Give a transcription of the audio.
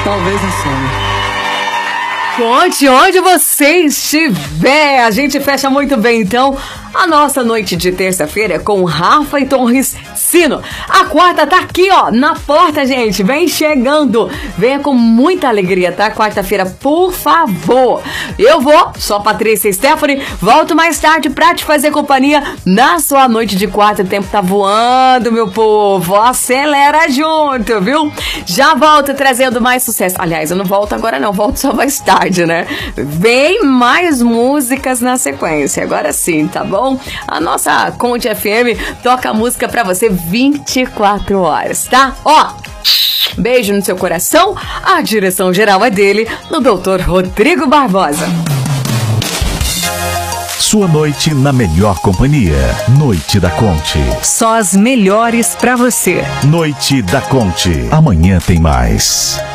talvez um sonho. Conte onde você estiver. A gente fecha muito bem, então, a nossa noite de terça-feira com Rafa e Torres Sino. A quarta tá aqui, ó, na porta, gente. Vem chegando. Venha com muita alegria, tá? Quarta-feira, por favor. Eu vou, sou a Patrícia Stephanie. Volto mais tarde pra te fazer companhia na sua noite de quarta. O tempo tá voando, meu povo. Acelera junto, viu? Já volto trazendo mais sucesso. Aliás, eu não volto agora não, volto só mais tarde, né? Vem mais músicas na sequência. Agora sim, tá bom? A nossa Conte FM toca música pra você 24 horas, tá? Ó, beijo no seu coração. A direção geral é dele, do Dr. Rodrigo Barbosa. Sua noite na melhor companhia. Noite da Conte. Só as melhores pra você. Noite da Conte. Amanhã tem mais.